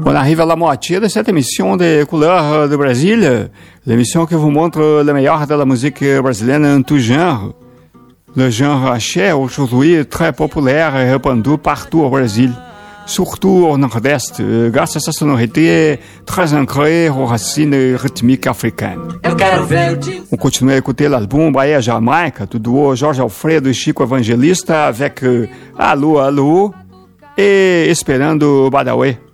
On arrive à la moitié de cette émission des couleurs de Brésil, l'émission qui vous montre le meilleur de la musique brésilienne en tout genre. Le genre axé aujourd'hui très populaire et répandu partout au Brésil, surtout au Nordeste, grâce à sa sonorité très ancrée aux racines rythmiques africaines. On continue à écouter l'album Bahia Jamaica, do duo Jorge Alfredo e Chico Evangelista avec Alô, Alô e Esperando Badawi.